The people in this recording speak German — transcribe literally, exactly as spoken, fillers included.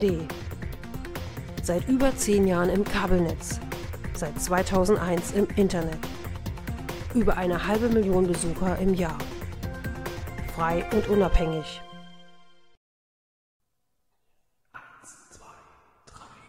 D. Seit über zehn Jahren im Kabelnetz, seit zweitausendeins im Internet. Über eine halbe Million Besucher im Jahr. Frei und unabhängig.